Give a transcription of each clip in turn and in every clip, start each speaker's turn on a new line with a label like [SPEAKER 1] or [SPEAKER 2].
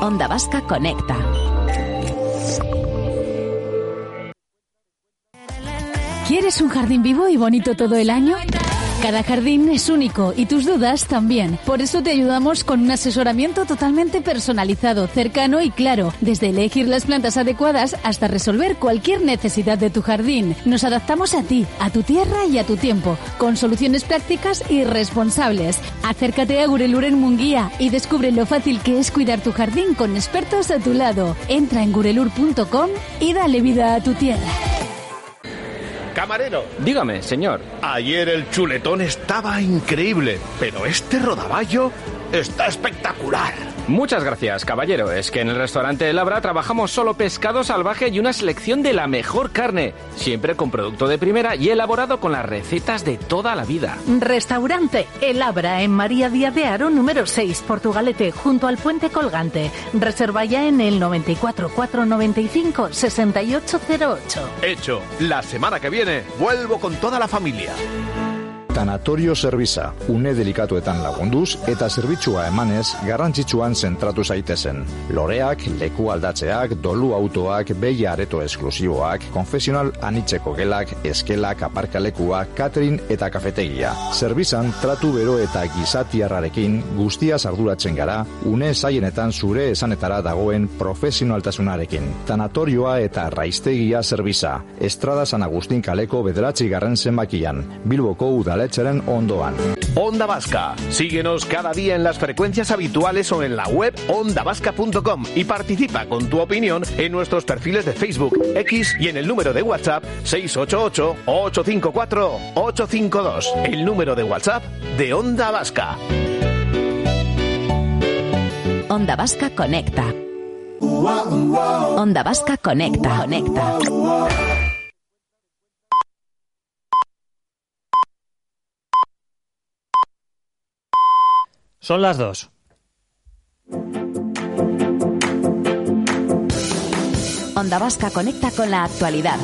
[SPEAKER 1] Onda Vasca Conecta.
[SPEAKER 2] ¿Quieres un jardín vivo y bonito todo el año? Cada jardín es único y tus dudas también. Por eso te ayudamos con un asesoramiento totalmente personalizado, cercano y claro. Desde elegir las plantas adecuadas hasta resolver cualquier necesidad de tu jardín. Nos adaptamos a ti, a tu tierra y a tu tiempo, con soluciones prácticas y responsables. Acércate a Gurelur en Munguía y descubre lo fácil que es cuidar tu jardín con expertos a tu lado. Entra en gurelur.com y dale vida a tu tierra.
[SPEAKER 3] Camarero.
[SPEAKER 4] Dígame, señor.
[SPEAKER 3] Ayer el chuletón estaba increíble, pero este rodaballo está espectacular.
[SPEAKER 4] Muchas gracias, caballero. Es que en el restaurante El Abra trabajamos solo pescado salvaje y una selección de la mejor carne, siempre con producto de primera y elaborado con las recetas de toda la vida.
[SPEAKER 5] Restaurante El Abra en María Díaz de Haro, número 6, Portugalete, junto al Puente Colgante. Reserva ya en el 94 495 6808.
[SPEAKER 3] Hecho. La semana que viene vuelvo con toda la familia.
[SPEAKER 6] Tanatorio Zerbitza, une delikatuetan lagunduz eta zerbitzua emanez garrantzitsuan zentratu zaitezen. Loreak, leku aldatzeak, dolu autoak, behi areto esklusiboak, konfesional anitzeko gelak, eskelak, aparkalekuak, catering eta kafetegia. Zerbitzan tratu bero eta gizatiarrarekin guztia arduratzen gara, une zaienetan zure esanetara dagoen profesionaltasunarekin. Tanatorioa eta raiztegia Zerbitza, Estrada San Agustín kaleko 9. zenbakian, Bilboko udale ondoan.
[SPEAKER 3] Onda Vasca. Síguenos cada día en las frecuencias habituales o en la web ondavasca.com y participa con tu opinión en nuestros perfiles de Facebook, X y en el número de WhatsApp 688-854-852. El número de WhatsApp de Onda Vasca.
[SPEAKER 1] Onda Vasca Conecta. Onda Vasca Conecta.
[SPEAKER 7] Son las 2.
[SPEAKER 1] Onda Vasca conecta con la actualidad.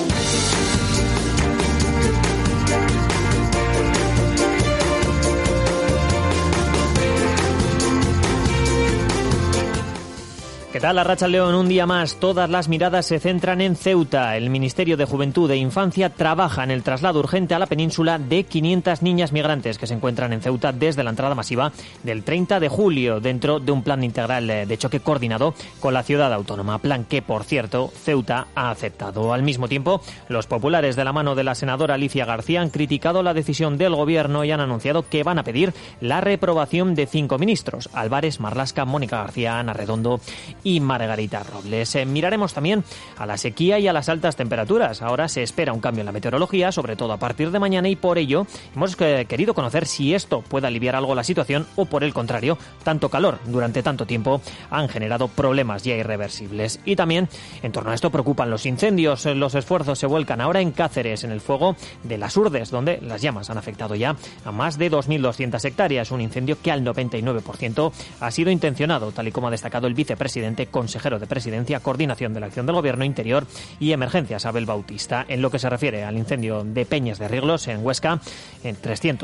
[SPEAKER 7] ¿Qué tal, Arratsaldeon? Un día más, todas las miradas se centran en Ceuta. El Ministerio de Juventud e Infancia trabaja en el traslado urgente a la península de 500 niñas migrantes que se encuentran en Ceuta desde la entrada masiva del 30 de julio, dentro de un plan integral de choque coordinado con la ciudad autónoma. Plan que, por cierto, Ceuta ha aceptado. Al mismo tiempo, los populares, de la mano de la senadora Alicia García, han criticado la decisión del gobierno y han anunciado que van a pedir la reprobación de 5 ministros: Álvarez, Marlaska, Mónica García, Ana Redondo y Margarita Robles. Miraremos también a la sequía y a las altas temperaturas. Ahora se espera un cambio en la meteorología, sobre todo a partir de mañana, y por ello hemos querido conocer si esto puede aliviar algo la situación o, por el contrario, tanto calor durante tanto tiempo han generado problemas ya irreversibles. Y también, en torno a esto, preocupan los incendios. Los esfuerzos se vuelcan ahora en Cáceres, en el fuego de las Urdes, donde las llamas han afectado ya a más de 2.200 hectáreas. Un incendio que al 99% ha sido intencionado, tal y como ha destacado el vicepresidente consejero de Presidencia, Coordinación de la Acción del Gobierno, Interior y Emergencias, Abel Bautista. En lo que se refiere al incendio de Peñas de Riglos, en Huesca, en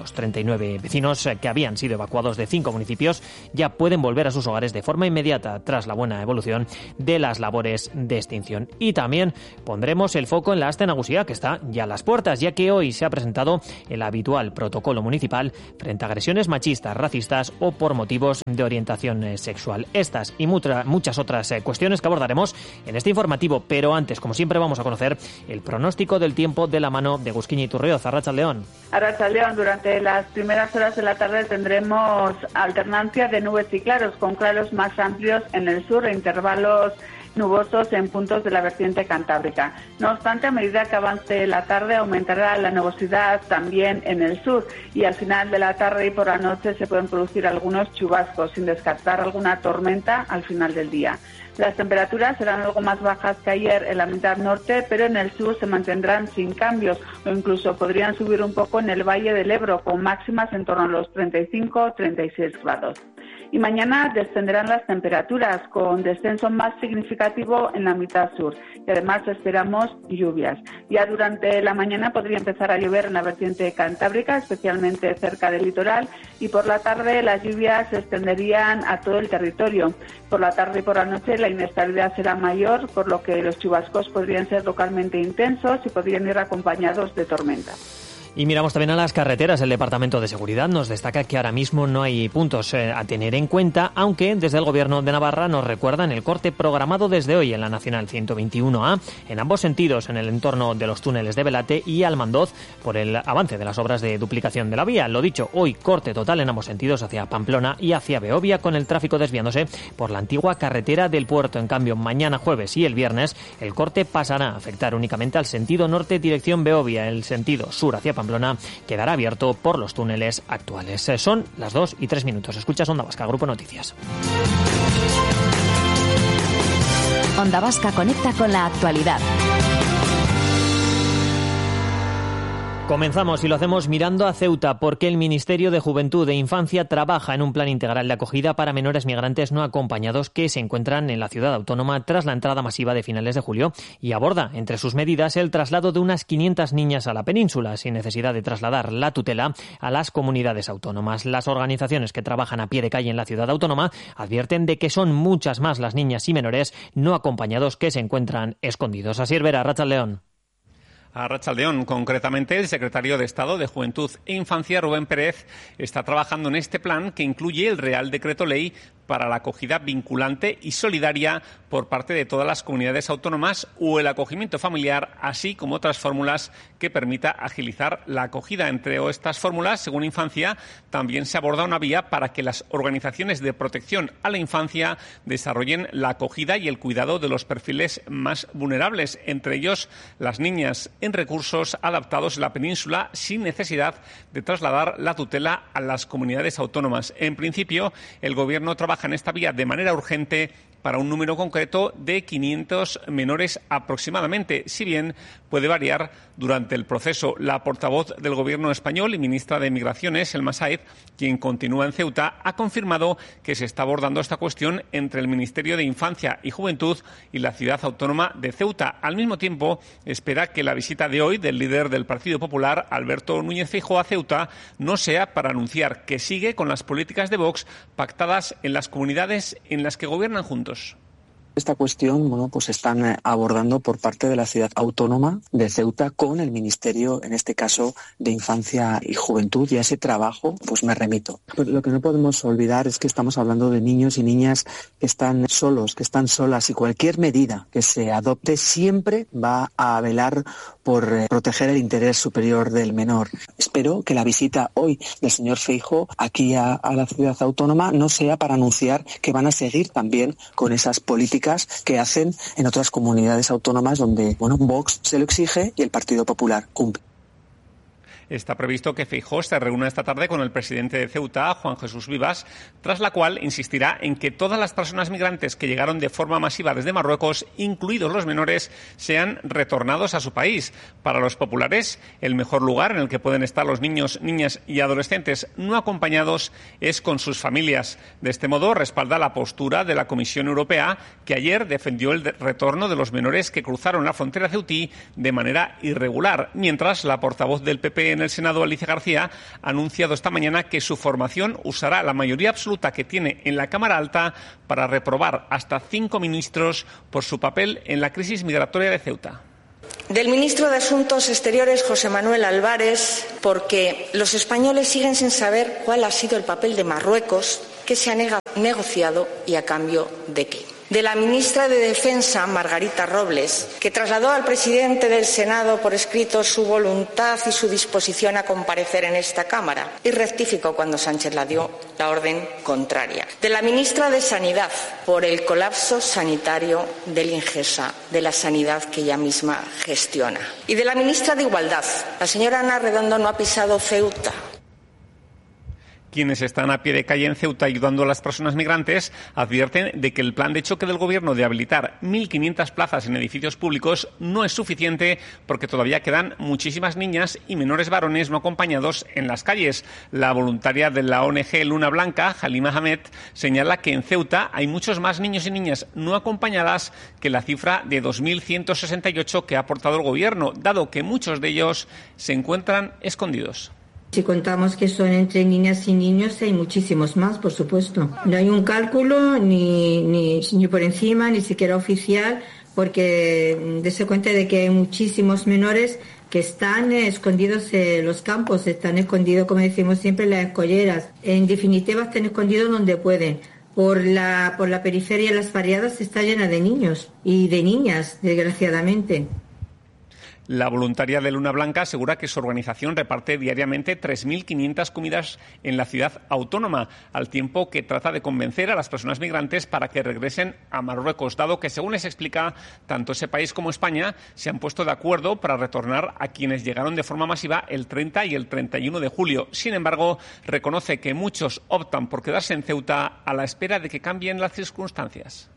[SPEAKER 7] 339 vecinos que habían sido evacuados de 5 municipios ya pueden volver a sus hogares de forma inmediata tras la buena evolución de las labores de extinción. Y también pondremos el foco en la Aste Nagusia, que está ya a las puertas, ya que hoy se ha presentado el habitual protocolo municipal frente a agresiones machistas, racistas o por motivos de orientación sexual. Estas y muchas otras cuestiones que abordaremos en este informativo, pero antes, como siempre, vamos a conocer el pronóstico del tiempo de la mano de Gusquiña Iturrioz. Arratsaldeon.
[SPEAKER 8] Arratsaldeon, durante las primeras horas de la tarde tendremos alternancia de nubes y claros, con claros más amplios en el sur e intervalos nubosos en puntos de la vertiente cantábrica. No obstante, a medida que avance la tarde aumentará la nubosidad también en el sur y al final de la tarde y por la noche se pueden producir algunos chubascos, sin descartar alguna tormenta al final del día. Las temperaturas serán algo más bajas que ayer en la mitad norte, pero en el sur se mantendrán sin cambios o incluso podrían subir un poco en el Valle del Ebro, con máximas en torno a los 35-36 grados. Y mañana descenderán las temperaturas, con descenso más significativo en la mitad sur. Y además esperamos lluvias. Ya durante la mañana podría empezar a llover en la vertiente cantábrica, especialmente cerca del litoral, y por la tarde las lluvias se extenderían a todo el territorio. Por la tarde y por la noche la inestabilidad será mayor, por lo que los chubascos podrían ser localmente intensos y podrían ir acompañados de tormenta.
[SPEAKER 7] Y miramos también a las carreteras. El Departamento de Seguridad nos destaca que ahora mismo no hay puntos a tener en cuenta, aunque desde el Gobierno de Navarra nos recuerdan el corte programado desde hoy en la Nacional 121A, en ambos sentidos, en el entorno de los túneles de Belate y Almandoz, por el avance de las obras de duplicación de la vía. Lo dicho, hoy corte total en ambos sentidos hacia Pamplona y hacia Beovia, con el tráfico desviándose por la antigua carretera del puerto. En cambio, mañana jueves y el viernes, el corte pasará a afectar únicamente al sentido norte dirección Beovia. El sentido sur hacia Pamplona quedará abierto por los túneles actuales. Son las 2:03. Escuchas Onda Vasca, Grupo Noticias.
[SPEAKER 1] Onda Vasca conecta con la actualidad.
[SPEAKER 7] Comenzamos y lo hacemos mirando a Ceuta, porque el Ministerio de Juventud e Infancia trabaja en un plan integral de acogida para menores migrantes no acompañados que se encuentran en la ciudad autónoma tras la entrada masiva de finales de julio, y aborda entre sus medidas el traslado de unas 500 niñas a la península, sin necesidad de trasladar la tutela a las comunidades autónomas. Las organizaciones que trabajan a pie de calle en la ciudad autónoma advierten de que son muchas más las niñas y menores no acompañados que se encuentran escondidos. Así es, Vera, Arratsaldeon.
[SPEAKER 9] A Arratsaldeon, concretamente, el secretario de Estado de Juventud e Infancia, Rubén Pérez, está trabajando en este plan que incluye el Real Decreto Ley para la acogida vinculante y solidaria por parte de todas las comunidades autónomas o el acogimiento familiar, así como otras fórmulas que permita agilizar la acogida. Entre estas fórmulas, según Infancia, también se aborda una vía para que las organizaciones de protección a la infancia desarrollen la acogida y el cuidado de los perfiles más vulnerables, entre ellos las niñas en recursos adaptados en la península, sin necesidad de trasladar la tutela a las comunidades autónomas. En principio, el Gobierno trabaja en esta vía de manera urgente para un número concreto de 500 menores aproximadamente, si bien puede variar durante el proceso. La portavoz del Gobierno español y ministra de Migraciones, Elma Saez, quien continúa en Ceuta, ha confirmado que se está abordando esta cuestión entre el Ministerio de Infancia y Juventud y la ciudad autónoma de Ceuta. Al mismo tiempo, espera que la visita de hoy del líder del Partido Popular, Alberto Núñez Feijóo, a Ceuta no sea para anunciar que sigue con las políticas de Vox pactadas en las comunidades en las que gobiernan juntos.
[SPEAKER 10] Esta cuestión, pues están abordando por parte de la ciudad autónoma de Ceuta con el Ministerio, en este caso, de Infancia y Juventud, y a ese trabajo, pues me remito. Pero lo que no podemos olvidar es que estamos hablando de niños y niñas que están solos, que están solas, y cualquier medida que se adopte siempre va a velar por proteger el interés superior del menor. Espero que la visita hoy del señor Feijóo aquí a la ciudad autónoma no sea para anunciar que van a seguir también con esas políticas que hacen en otras comunidades autónomas donde, Vox se lo exige y el Partido Popular cumple.
[SPEAKER 9] Está previsto que Feijóo se reúna esta tarde con el presidente de Ceuta, Juan Jesús Vivas, tras la cual insistirá en que todas las personas migrantes que llegaron de forma masiva desde Marruecos, incluidos los menores, sean retornados a su país. Para los populares, el mejor lugar en el que pueden estar los niños, niñas y adolescentes no acompañados es con sus familias. De este modo, respalda la postura de la Comisión Europea, que ayer defendió el retorno de los menores que cruzaron la frontera ceutí de manera irregular, mientras la portavoz del PP en el Senado, Alicia García, ha anunciado esta mañana que su formación usará la mayoría absoluta que tiene en la Cámara Alta para reprobar hasta 5 ministros por su papel en la crisis migratoria de Ceuta.
[SPEAKER 11] Del ministro de Asuntos Exteriores, José Manuel Álvarez, porque los españoles siguen sin saber cuál ha sido el papel de Marruecos, qué se ha negociado y a cambio de qué. De la ministra de Defensa, Margarita Robles, que trasladó al presidente del Senado por escrito su voluntad y su disposición a comparecer en esta Cámara, y rectificó cuando Sánchez le dio la orden contraria. De la ministra de Sanidad, por el colapso sanitario del Ingesa, de la sanidad que ella misma gestiona. Y de la ministra de Igualdad, la señora Ana Redondo, no ha pisado Ceuta.
[SPEAKER 9] Quienes están a pie de calle en Ceuta ayudando a las personas migrantes advierten de que el plan de choque del Gobierno de habilitar 1.500 plazas en edificios públicos no es suficiente porque todavía quedan muchísimas niñas y menores varones no acompañados en las calles. La voluntaria de la ONG Luna Blanca, Halima Hamed, señala que en Ceuta hay muchos más niños y niñas no acompañadas que la cifra de 2.168 que ha aportado el Gobierno, dado que muchos de ellos se encuentran escondidos.
[SPEAKER 12] Si contamos que son entre niñas y niños, hay muchísimos más, por supuesto. No hay un cálculo ni por encima, ni siquiera oficial, porque dése cuenta de que hay muchísimos menores que están escondidos en los campos, están escondidos, como decimos siempre, en las escolleras. En definitiva, están escondidos donde pueden. Por la periferia, las barriadas está llena de niños y de niñas, desgraciadamente.
[SPEAKER 9] La voluntaria de Luna Blanca asegura que su organización reparte diariamente 3.500 comidas en la ciudad autónoma, al tiempo que trata de convencer a las personas migrantes para que regresen a Marruecos, dado que, según les explica, tanto ese país como España se han puesto de acuerdo para retornar a quienes llegaron de forma masiva el 30 y el 31 de julio. Sin embargo, reconoce que muchos optan por quedarse en Ceuta a la espera de que cambien las circunstancias.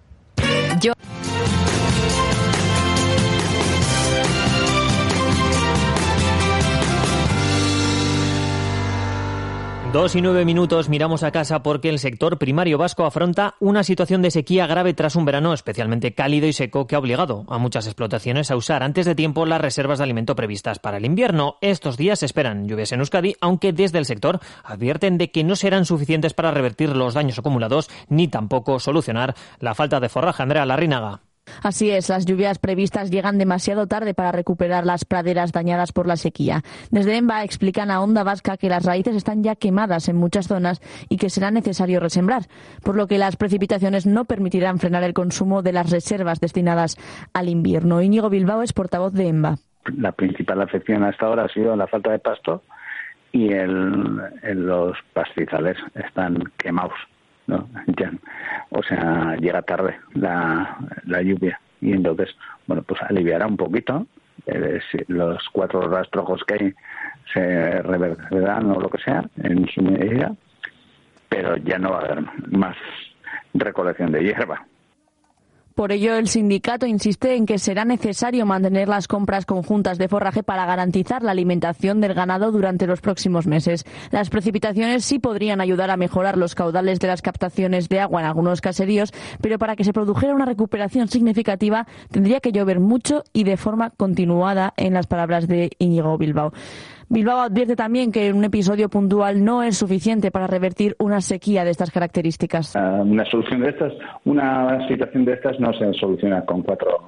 [SPEAKER 7] 2:09, miramos a casa porque el sector primario vasco afronta una situación de sequía grave tras un verano especialmente cálido y seco que ha obligado a muchas explotaciones a usar antes de tiempo las reservas de alimento previstas para el invierno. Estos días se esperan lluvias en Euskadi, aunque desde el sector advierten de que no serán suficientes para revertir los daños acumulados ni tampoco solucionar la falta de forraje. Andrea Larrinaga.
[SPEAKER 13] Así es, las lluvias previstas llegan demasiado tarde para recuperar las praderas dañadas por la sequía. Desde EMBA explican a Onda Vasca que las raíces están ya quemadas en muchas zonas y que será necesario resembrar, por lo que las precipitaciones no permitirán frenar el consumo de las reservas destinadas al invierno. Íñigo Bilbao es portavoz de EMBA.
[SPEAKER 14] La principal afección hasta ahora ha sido la falta de pasto y los pastizales están quemados. No, ya, o sea, llega tarde la lluvia y entonces, bueno, pues aliviará un poquito. Los 4 rastrojos que hay se revertirán o lo que sea en su medida, pero ya no va a haber más recolección de hierba.
[SPEAKER 13] Por ello, el sindicato insiste en que será necesario mantener las compras conjuntas de forraje para garantizar la alimentación del ganado durante los próximos meses. Las precipitaciones sí podrían ayudar a mejorar los caudales de las captaciones de agua en algunos caseríos, pero para que se produjera una recuperación significativa tendría que llover mucho y de forma continuada, en las palabras de Íñigo Bilbao. Bilbao advierte también que un episodio puntual no es suficiente para revertir una sequía de estas características.
[SPEAKER 14] Una solución de estas, una situación de estas no se soluciona con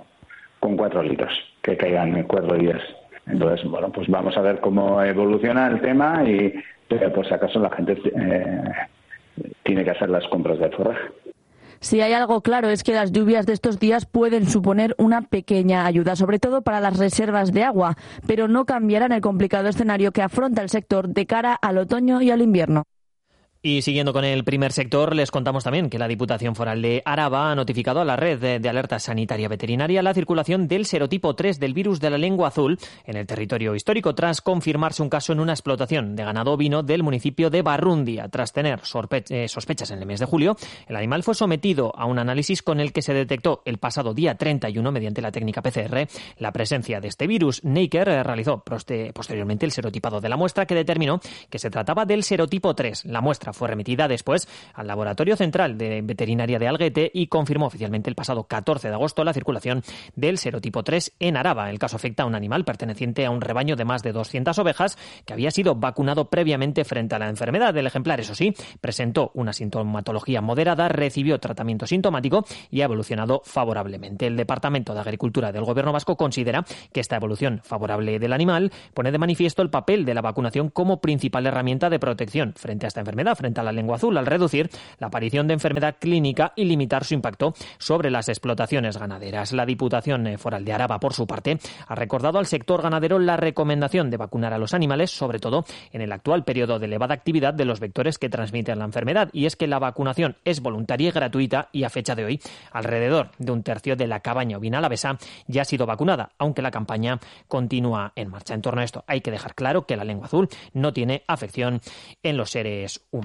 [SPEAKER 14] 4 litros que caigan en 4 días. Entonces, bueno, pues vamos a ver cómo evoluciona el tema y, por si acaso, la gente tiene que hacer las compras de forraje.
[SPEAKER 13] Si hay algo claro es que las lluvias de estos días pueden suponer una pequeña ayuda, sobre todo para las reservas de agua, pero no cambiarán el complicado escenario que afronta el sector de cara al otoño y al invierno.
[SPEAKER 7] Y siguiendo con el primer sector, les contamos también que la Diputación Foral de Araba ha notificado a la Red de Alerta Sanitaria Veterinaria la circulación del serotipo 3 del virus de la lengua azul en el territorio histórico, tras confirmarse un caso en una explotación de ganado ovino del municipio de Barrundia. Tras tener sospechas en el mes de julio, el animal fue sometido a un análisis con el que se detectó el pasado día 31, mediante la técnica PCR, la presencia de este virus. Neiker realizó posteriormente el serotipado de la muestra, que determinó que se trataba del serotipo 3. La muestra fue remitida después al Laboratorio Central de Veterinaria de Alguete y confirmó oficialmente el pasado 14 de agosto la circulación del serotipo 3 en Araba. El caso afecta a un animal perteneciente a un rebaño de más de 200 ovejas que había sido vacunado previamente frente a la enfermedad. El ejemplar, eso sí, presentó una sintomatología moderada, recibió tratamiento sintomático y ha evolucionado favorablemente. El Departamento de Agricultura del Gobierno vasco considera que esta evolución favorable del animal pone de manifiesto el papel de la vacunación como principal herramienta de protección frente a esta enfermedad, frente a la lengua azul, al reducir la aparición de enfermedad clínica y limitar su impacto sobre las explotaciones ganaderas. La Diputación Foral de Araba, por su parte, ha recordado al sector ganadero la recomendación de vacunar a los animales, sobre todo en el actual periodo de elevada actividad de los vectores que transmiten la enfermedad, y es que la vacunación es voluntaria y gratuita, y a fecha de hoy alrededor de un tercio de la cabaña ovina alavesa ya ha sido vacunada, aunque la campaña continúa en marcha. En torno a esto hay que dejar claro que la lengua azul no tiene afección en los seres humanos.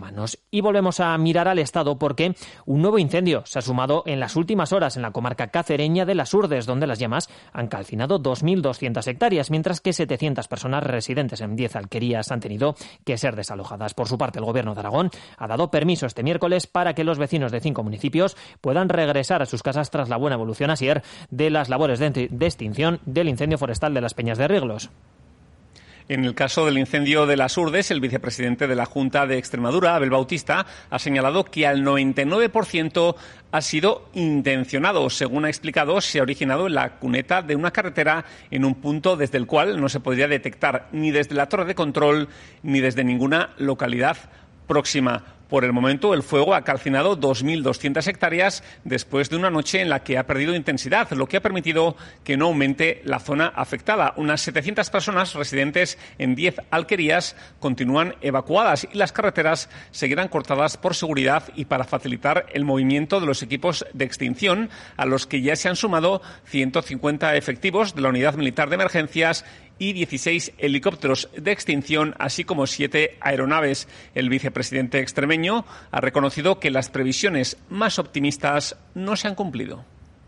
[SPEAKER 7] humanos. Y volvemos a mirar al Estado porque un nuevo incendio se ha sumado en las últimas horas en la comarca cacereña de Las Urdes, donde las llamas han calcinado 2.200 hectáreas, mientras que 700 personas residentes en 10 alquerías han tenido que ser desalojadas. Por su parte, el Gobierno de Aragón ha dado permiso este miércoles para que los vecinos de 5 municipios puedan regresar a sus casas tras la buena evolución asier de las labores de extinción del incendio forestal de las Peñas de Riglos.
[SPEAKER 9] En el caso del incendio de Las Urdes, el vicepresidente de la Junta de Extremadura, Abel Bautista, ha señalado que al 99% ha sido intencionado. Según ha explicado, se ha originado en la cuneta de una carretera en un punto desde el cual no se podría detectar ni desde la torre de control ni desde ninguna localidad próxima. Por el momento, el fuego ha calcinado 2.200 hectáreas después de una noche en la que ha perdido intensidad, lo que ha permitido que no aumente la zona afectada. Unas 700 personas residentes en 10 alquerías continúan evacuadas y las carreteras seguirán cortadas por seguridad y para facilitar el movimiento de los equipos de extinción, a los que ya se han sumado 150 efectivos de la Unidad Militar de Emergencias y 16 helicópteros de extinción, así como 7 aeronaves. El vicepresidente extremeño ha reconocido que las previsiones más optimistas no se han cumplido.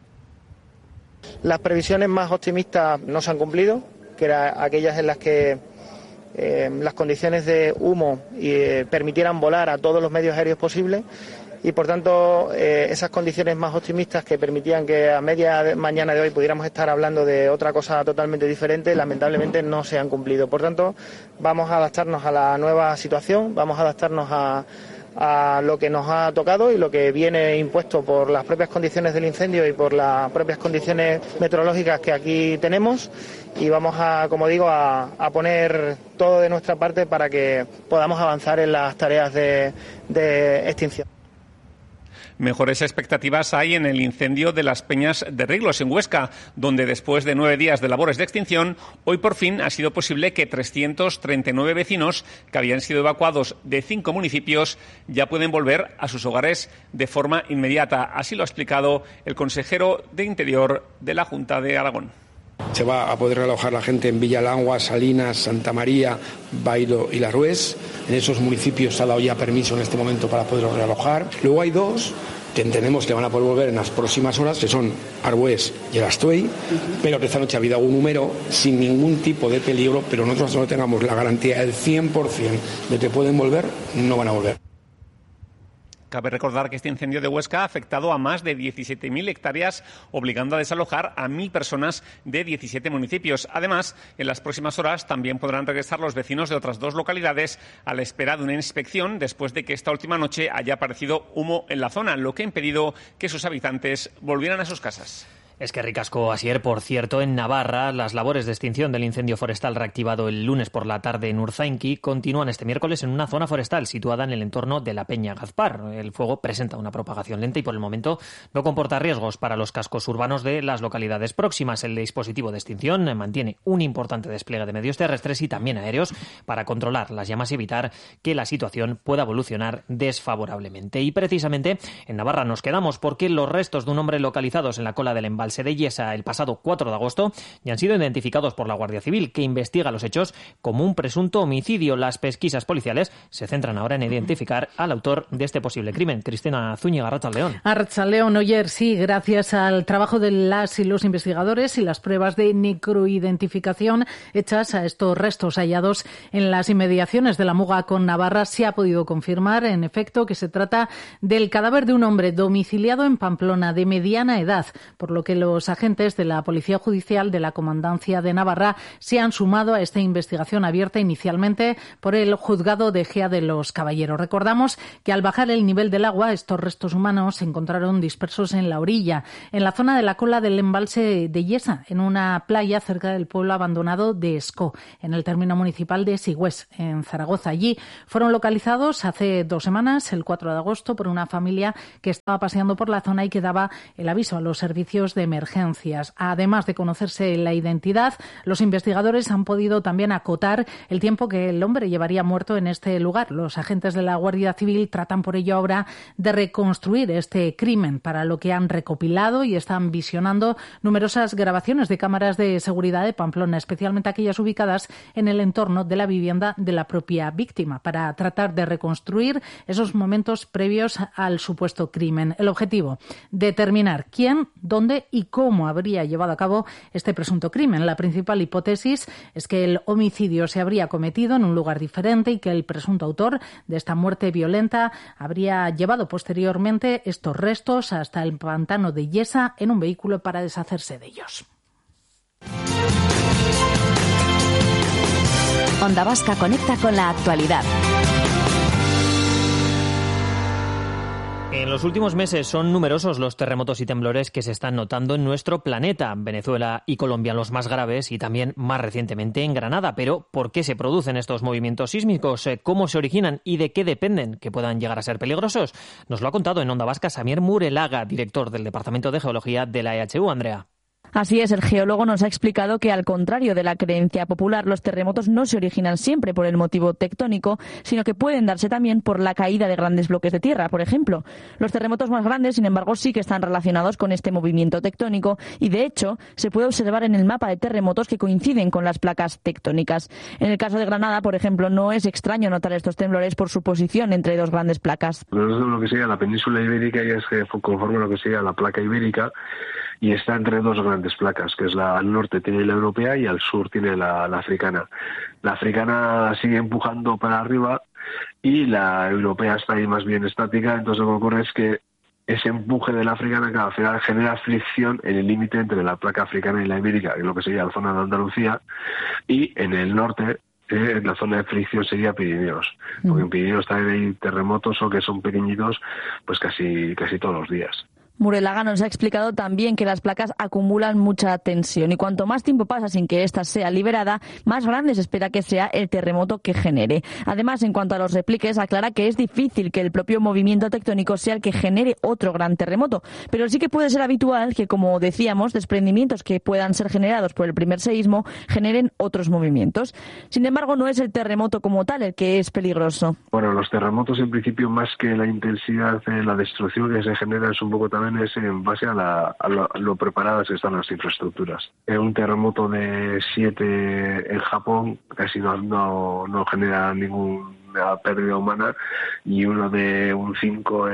[SPEAKER 15] Las previsiones más optimistas no se han cumplido, que eran aquellas en las que las condiciones de humo permitieran volar a todos los medios aéreos posibles. Y, por tanto, esas condiciones más optimistas que permitían que a media mañana de hoy pudiéramos estar hablando de otra cosa totalmente diferente, lamentablemente no se han cumplido. Por tanto, vamos a adaptarnos a la nueva situación, vamos a adaptarnos a lo que nos ha tocado y lo que viene impuesto por las propias condiciones del incendio y por las propias condiciones meteorológicas que aquí tenemos, y vamos a, como digo, a poner todo de nuestra parte para que podamos avanzar en las tareas de extinción.
[SPEAKER 9] Mejores expectativas hay en el incendio de las Peñas de Riglos, en Huesca, donde después de 9 días de labores de extinción, hoy por fin ha sido posible que 339 vecinos que habían sido evacuados de 5 municipios ya pueden volver a sus hogares de forma inmediata. Así lo ha explicado el consejero de Interior de la Junta de Aragón.
[SPEAKER 16] Se va a poder realojar la gente en Villalangua, Salinas, Santa María, Bailo y La Rués. En esos municipios se ha dado ya permiso en este momento para poderlos realojar. Luego hay 2 que entendemos que van a poder volver en las próximas horas, que son Arbués y el Astuey, pero que esta noche ha habido un número sin ningún tipo de peligro, pero nosotros no tengamos la garantía del 100% de que pueden volver, no van a volver.
[SPEAKER 9] Cabe recordar que este incendio de Huesca ha afectado a más de 17.000 hectáreas, obligando a desalojar a 1.000 personas de 17 municipios. Además, en las próximas horas también podrán regresar los vecinos de otras 2 localidades a la espera de una inspección después de que esta última noche haya aparecido humo en la zona, lo que ha impedido que sus habitantes volvieran a sus casas.
[SPEAKER 7] Es que ricasco, Asier. Por cierto, en Navarra, las labores de extinción del incendio forestal reactivado el lunes por la tarde en Urzainqui continúan este miércoles en una zona forestal situada en el entorno de la Peña Gazpar. El fuego presenta una propagación lenta y por el momento no comporta riesgos para los cascos urbanos de las localidades próximas. El dispositivo de extinción mantiene un importante despliegue de medios terrestres y también aéreos para controlar las llamas y evitar que la situación pueda evolucionar desfavorablemente. Y precisamente en Navarra nos quedamos porque los restos de un hombre localizados en la cola del embalse de Yesa el pasado 4 de agosto ya han sido identificados por la Guardia Civil, que investiga los hechos como un presunto homicidio. Las pesquisas policiales se centran ahora en identificar al autor de este posible crimen. Cristina Zúñiga, Arratsaldeon.
[SPEAKER 5] Arratsaldeon, Oyer, sí, gracias al trabajo de las y los investigadores y las pruebas de necroidentificación hechas a estos restos hallados en las inmediaciones de la Muga con Navarra, se ha podido confirmar, en efecto, que se trata del cadáver de un hombre domiciliado en Pamplona de mediana edad, por lo que los agentes de la Policía Judicial de la Comandancia de Navarra se han sumado a esta investigación abierta inicialmente por el Juzgado de Ejea de los Caballeros. Recordamos que al bajar el nivel del agua, estos restos humanos se encontraron dispersos en la orilla, en la zona de la cola del embalse de Yesa, en una playa cerca del pueblo abandonado de Escó, en el término municipal de Sigüés, en Zaragoza. Allí fueron localizados hace 2 semanas, el 4 de agosto, por una familia que estaba paseando por la zona y que daba el aviso a los servicios de emergencias. Además de conocerse la identidad, los investigadores han podido también acotar el tiempo que el hombre llevaría muerto en este lugar. Los agentes de la Guardia Civil tratan por ello ahora de reconstruir este crimen, para lo que han recopilado y están visionando numerosas grabaciones de cámaras de seguridad de Pamplona, especialmente aquellas ubicadas en el entorno de la vivienda de la propia víctima, para tratar de reconstruir esos momentos previos al supuesto crimen. El objetivo, determinar quién, dónde y cómo habría llevado a cabo este presunto crimen. La principal hipótesis es que el homicidio se habría cometido en un lugar diferente y que el presunto autor de esta muerte violenta habría llevado posteriormente estos restos hasta el pantano de Yesa en un vehículo para deshacerse de ellos.
[SPEAKER 1] Onda Vasca conecta con la actualidad.
[SPEAKER 7] En los últimos meses son numerosos los terremotos y temblores que se están notando en nuestro planeta. Venezuela y Colombia los más graves y también más recientemente en Granada. Pero ¿por qué se producen estos movimientos sísmicos? ¿Cómo se originan y de qué dependen que puedan llegar a ser peligrosos? Nos lo ha contado en Onda Vasca Xavier Murelaga, director del Departamento de Geología de la EHU. Andrea.
[SPEAKER 13] Así es, el geólogo nos ha explicado que, al contrario de la creencia popular, los terremotos no se originan siempre por el motivo tectónico, sino que pueden darse también por la caída de grandes bloques de tierra, por ejemplo. Los terremotos más grandes, sin embargo, sí que están relacionados con este movimiento tectónico y, de hecho, se puede observar en el mapa de terremotos que coinciden con las placas tectónicas. En el caso de Granada, por ejemplo, no es extraño notar estos temblores por su posición entre dos grandes placas.
[SPEAKER 17] Lo que sería la península ibérica ya es que conforme lo que sería la placa ibérica, y está entre dos grandes placas, que es al norte tiene la europea y al sur tiene la africana. La africana sigue empujando para arriba y la europea está ahí más bien estática. Entonces lo que ocurre es que ese empuje de la africana que al final genera fricción en el límite entre la placa africana y la ibérica, que es lo que sería la zona de Andalucía, y en el norte la zona de fricción sería Pirineos, porque en Pirineos también hay terremotos o que son pequeñitos pues casi todos los días.
[SPEAKER 13] Murelaga nos ha explicado también que las placas acumulan mucha tensión y cuanto más tiempo pasa sin que ésta sea liberada, más grande se espera que sea el terremoto que genere. Además, en cuanto a los repliques, aclara que es difícil que el propio movimiento tectónico sea el que genere otro gran terremoto, pero sí que puede ser habitual que, como decíamos, desprendimientos que puedan ser generados por el primer seísmo generen otros movimientos. Sin embargo, no es el terremoto como tal el que es peligroso.
[SPEAKER 17] Bueno, los terremotos en principio, más que la intensidad de la destrucción que se genera, es un poco también es en base a lo preparadas que están las infraestructuras. Un terremoto de 7 en Japón casi no genera ninguna pérdida humana, y uno de un 5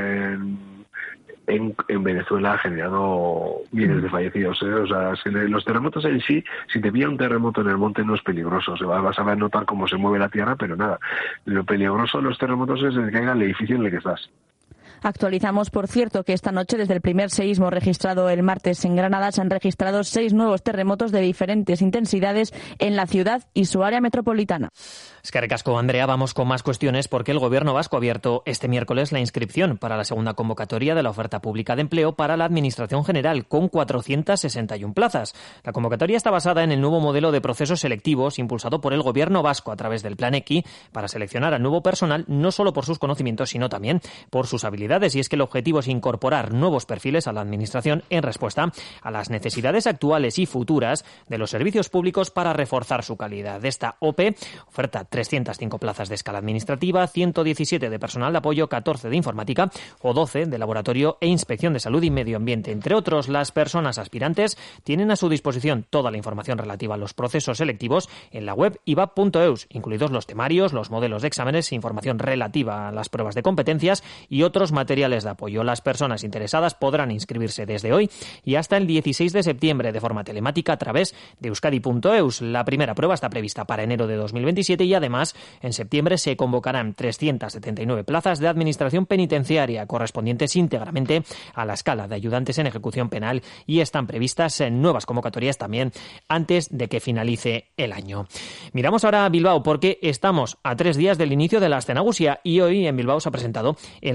[SPEAKER 17] en Venezuela ha generado miles de fallecidos. O sea, los terremotos en sí, si te pilla un terremoto en el monte no es peligroso, vas a ver notar cómo se mueve la tierra, pero nada. Lo peligroso de los terremotos es el que caiga el edificio en el que estás.
[SPEAKER 13] Actualizamos, por cierto, que esta noche, desde el primer seísmo registrado el martes en Granada, se han registrado 6 nuevos terremotos de diferentes intensidades en la ciudad y su área metropolitana.
[SPEAKER 7] Eskerrik asko, Andrea. Vamos con más cuestiones porque el Gobierno vasco ha abierto este miércoles la inscripción para la segunda convocatoria de la oferta pública de empleo para la Administración General, con 461 plazas. La convocatoria está basada en el nuevo modelo de procesos selectivos impulsado por el Gobierno vasco a través del Plan EQI para seleccionar al nuevo personal no solo por sus conocimientos, sino también por sus habilidades. Y es que el objetivo es incorporar nuevos perfiles a la Administración en respuesta a las necesidades actuales y futuras de los servicios públicos para reforzar su calidad. Esta OPE oferta 305 plazas de escala administrativa, 117 de personal de apoyo, 14 de informática o 12 de laboratorio e inspección de salud y medio ambiente. Entre otros, las personas aspirantes tienen a su disposición toda la información relativa a los procesos selectivos en la web ivap.eus, incluidos los temarios, los modelos de exámenes, información relativa a las pruebas de competencias y otros materiales de apoyo. Las personas interesadas podrán inscribirse desde hoy y hasta el 16 de septiembre de forma telemática a través de euskadi.eus. La primera prueba está prevista para enero de 2027 y además en septiembre se convocarán 379 plazas de administración penitenciaria correspondientes íntegramente a la escala de ayudantes en ejecución penal, y están previstas nuevas convocatorias también antes de que finalice el año. Miramos ahora a Bilbao porque estamos a 3 días del inicio de la Aste Nagusia y hoy en Bilbao se ha presentado el habitual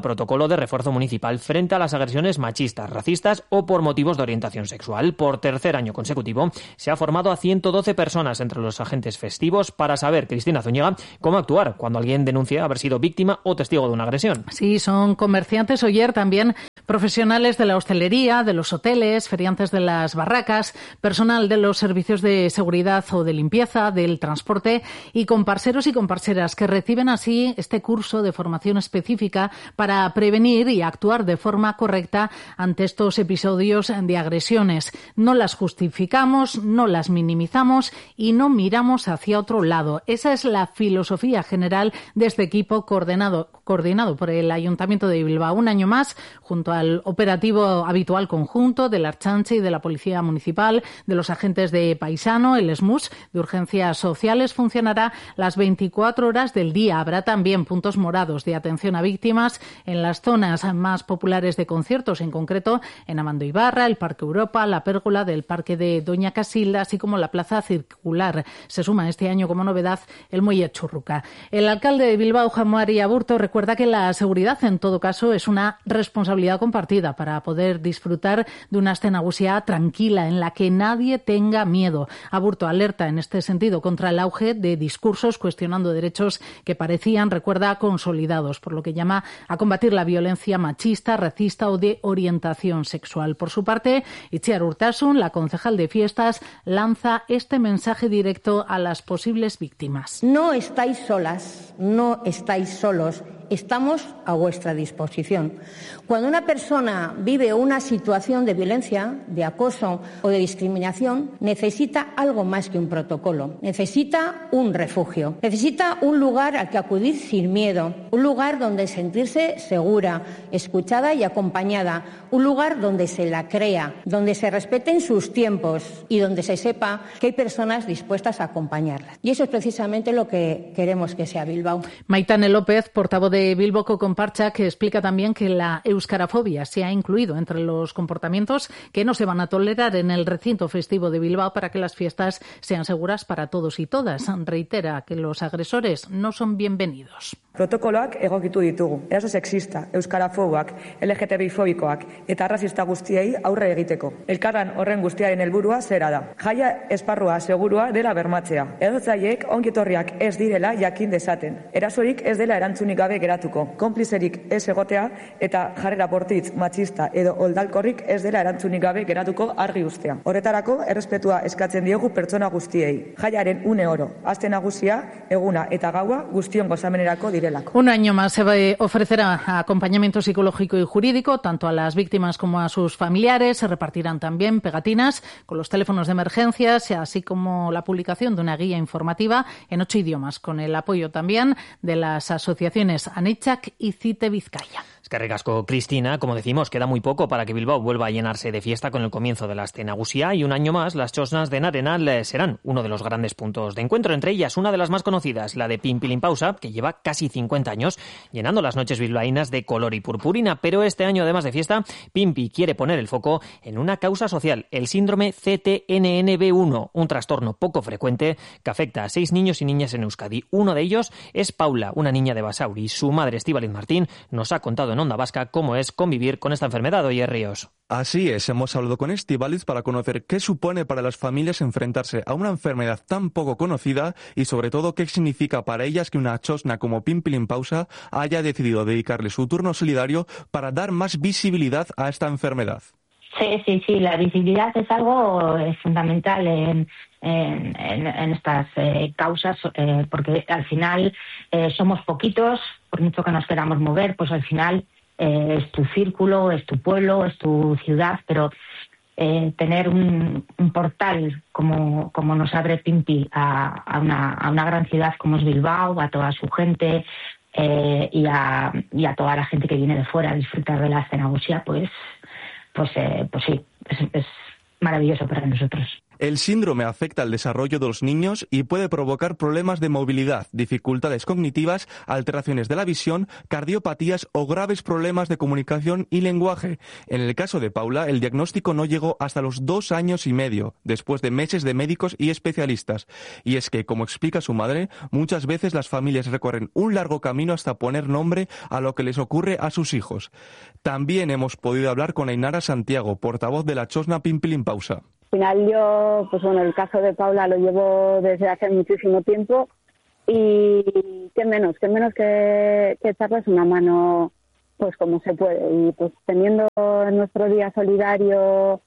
[SPEAKER 7] protocolo de refuerzo municipal frente a las agresiones machistas, racistas o por motivos de orientación sexual. Por tercer año consecutivo se ha formado a 112 personas entre los agentes festivos para saber, Cristina Zúñiga, cómo actuar cuando alguien denuncia haber sido víctima o testigo de una agresión.
[SPEAKER 5] Sí, son comerciantes, Oyer, también profesionales de la hostelería, de los hoteles, feriantes de las barracas, personal de los servicios de seguridad o de limpieza, del transporte y comparseros y comparseras que reciben así este curso de formación específica para prevenir y actuar de forma correcta ante estos episodios de agresiones. No las justificamos, no las minimizamos y no miramos hacia otro lado. Esa es la filosofía general de este equipo coordinado por el Ayuntamiento de Bilbao. Un año más, junto al operativo habitual conjunto de la Ertzaintza y de la Policía Municipal, de los agentes de Paisano, el SMUS, de urgencias sociales, funcionará las 24 horas del día. Habrá también puntos morados de atención a víctimas en las zonas más populares de conciertos, en concreto en Amando Ibarra, el Parque Europa, la pérgola del Parque de Doña Casilda, así como la Plaza Circular. Se suma este año como novedad el Muelle Churruca. El alcalde de Bilbao, Juan Mari Aburto, recuerda que la seguridad, en todo caso, es una responsabilidad compartida para poder disfrutar de una Aste Nagusia tranquila, en la que nadie tenga miedo. Aburto alerta en este sentido contra el auge de discursos cuestionando derechos que parecían, recuerda, consolidados, por lo que llama a combatir la violencia machista, racista o de orientación sexual. Por su parte, Itziar Urtasun, la concejal de fiestas, lanza este mensaje directo a las posibles víctimas.
[SPEAKER 18] No estáis solas, no estáis solos. Estamos a vuestra disposición. Cuando una persona vive una situación de violencia, de acoso o de discriminación, necesita algo más que un protocolo. Necesita un refugio. Necesita un lugar al que acudir sin miedo. Un lugar donde sentirse segura, escuchada y acompañada. Un lugar donde se la crea, donde se respeten sus tiempos y donde se sepa que hay personas dispuestas a acompañarla. Y eso es precisamente lo que queremos que sea Bilbao.
[SPEAKER 5] Maitane López, portavoz de Bilboko Konpartsa, que explica también que la euskarafobia se ha incluido entre los comportamientos que no se van a tolerar en el recinto festivo de Bilbao para que las fiestas sean seguras para todos y todas. Reitera que los agresores no son bienvenidos.
[SPEAKER 19] Protokoloak egokitu ditugu. Eraso sexista, euskarafoboak, LGTBI-fobikoak eta arrazista guztiei aurre egiteko. Elkarlan horren guztiaren helburua zera da. Jaia esparrua segurua dela bermatzea. Erasotzaileek ongietorriak ez direla jakin dezaten. Erasorik ez dela erantzunik gabe geratuko. Konplizerik ez egotea eta jarrera bortitz, matxista edo oldalkorrik ez dela erantzunik gabe geratuko argi ustea. Horretarako errespetua eskatzen diegu pertsona guztiei. Jaiaren une oro, aste nagusia, eguna eta gaua guztion gozamenerako direla.
[SPEAKER 5] Un año más se ofrecerá acompañamiento psicológico y jurídico tanto a las víctimas como a sus familiares. Se repartirán también pegatinas con los teléfonos de emergencias, así como la publicación de una guía informativa en 8 idiomas, con el apoyo también de las asociaciones Anitzak y Cite Vizcaya.
[SPEAKER 7] Es que ricasco, Cristina. Como decimos, queda muy poco para que Bilbao vuelva a llenarse de fiesta con el comienzo de la Aste Nagusia, y un año más las Txosnas de Narenal serán uno de los grandes puntos de encuentro. Entre ellas, una de las más conocidas, la de Pinpilimpausa, que lleva casi 50 años llenando las noches bilbaínas de color y purpurina. Pero este año, además de fiesta, Pimpi quiere poner el foco en una causa social, el síndrome CTNNB1, un trastorno poco frecuente que afecta a 6 niños y niñas en Euskadi. Uno de ellos es Paula, una niña de Basauri. Su madre, Estíbaliz Martín, nos ha contado en Onda Vasca cómo es convivir con esta enfermedad. Oye, Ríos.
[SPEAKER 20] Así es, hemos hablado con Estíbaliz para conocer qué supone para las familias enfrentarse a una enfermedad tan poco conocida y sobre todo qué significa para ellas que una txosna como Pinpilimpausa haya decidido dedicarle su turno solidario para dar más visibilidad a esta enfermedad.
[SPEAKER 21] Sí, la visibilidad es algo fundamental en estas causas, porque al final somos poquitos, por mucho que nos queramos mover, pues al final es tu círculo, es tu pueblo, es tu ciudad, pero tener un portal como nos abre Pimpi a una gran ciudad como es Bilbao, a toda su gente y a toda la gente que viene de fuera a disfrutar de la Aste Nagusia, pues sí, es maravilloso para nosotros.
[SPEAKER 20] El síndrome afecta al desarrollo de los niños y puede provocar problemas de movilidad, dificultades cognitivas, alteraciones de la visión, cardiopatías o graves problemas de comunicación y lenguaje. En el caso de Paula, el diagnóstico no llegó hasta los 2 años y medio, después de meses de médicos y especialistas. Y es que, como explica su madre, muchas veces las familias recorren un largo camino hasta poner nombre a lo que les ocurre a sus hijos. También hemos podido hablar con Ainara Santiago, portavoz de la Txosna Pimplin Pausa.
[SPEAKER 2] Al final yo, el caso de Paula lo llevo desde hace muchísimo tiempo y qué menos que echarles una mano pues como se puede. Y pues teniendo nuestro día solidario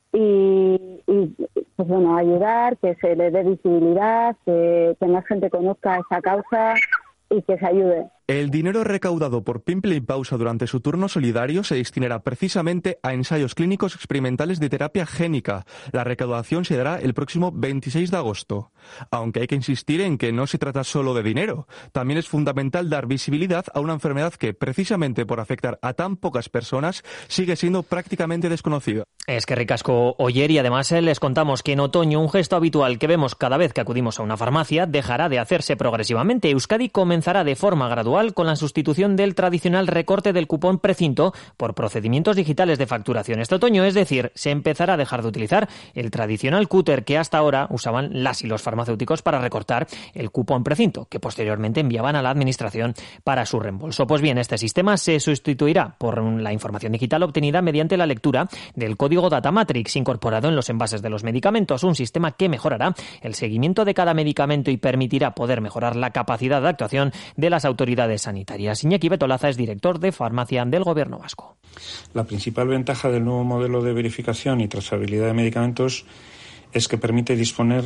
[SPEAKER 2] y ayudar, que se le dé visibilidad, que más gente conozca esta causa y que se ayude.
[SPEAKER 20] El dinero recaudado por Pimplin Pausa durante su turno solidario se destinará precisamente a ensayos clínicos experimentales de terapia génica. La recaudación se dará el próximo 26 de agosto. Aunque hay que insistir en que no se trata solo de dinero. También es fundamental dar visibilidad a una enfermedad que, precisamente por afectar a tan pocas personas, sigue siendo prácticamente desconocida.
[SPEAKER 7] Es que ricasco Oyer, y además les contamos que en otoño un gesto habitual que vemos cada vez que acudimos a una farmacia dejará de hacerse progresivamente. Euskadi comenzará de forma gradual con la sustitución del tradicional recorte del cupón precinto por procedimientos digitales de facturación este otoño, es decir, se empezará a dejar de utilizar el tradicional cúter que hasta ahora usaban las y los farmacéuticos para recortar el cupón precinto, que posteriormente enviaban a la administración para su reembolso. Pues bien, este sistema se sustituirá por la información digital obtenida mediante la lectura del código Data Matrix incorporado en los envases de los medicamentos, un sistema que mejorará el seguimiento de cada medicamento y permitirá poder mejorar la capacidad de actuación de las autoridades sanitarias. Iñaki Betolaza es director de farmacia del Gobierno vasco.
[SPEAKER 22] La principal ventaja del nuevo modelo de verificación y trazabilidad de medicamentos es que permite disponer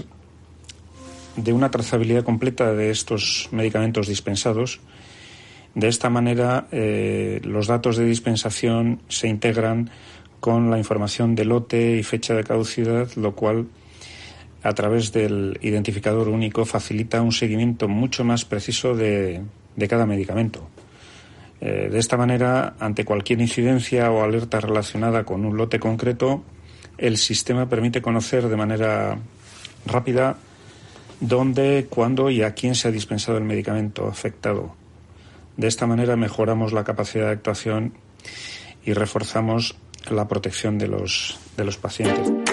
[SPEAKER 22] de una trazabilidad completa de estos medicamentos dispensados. De esta manera, los datos de dispensación se integran con la información de lote y fecha de caducidad, lo cual, a través del identificador único, facilita un seguimiento mucho más preciso de cada medicamento. De esta manera, ante cualquier incidencia o alerta relacionada con un lote concreto, el sistema permite conocer de manera rápida dónde, cuándo y a quién se ha dispensado el medicamento afectado. De esta manera mejoramos la capacidad de actuación y reforzamos la protección de los pacientes.